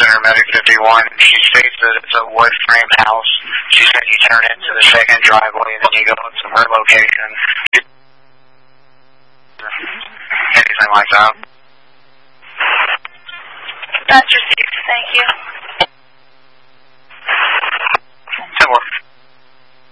Center Medic 51. She states that it's a wood frame house. She said you turn into the second driveway and then you go to her location. Anything like that? That's received. Thank you.